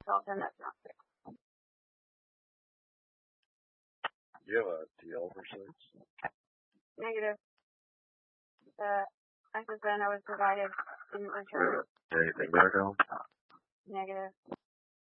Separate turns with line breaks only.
salt and that's not fair.
Do you have a TL for 6?
Negative. The SSN I was provided didn't return.
Anything back home?
Negative.